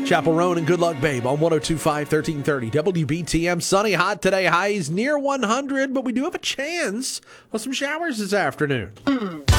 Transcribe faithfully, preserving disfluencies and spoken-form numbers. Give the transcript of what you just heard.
Chapel Roan and Good Luck Babe on one oh two point five, thirteen thirty W B T M. Sunny, hot today, highs near one hundred, but we do have a chance of some showers this afternoon.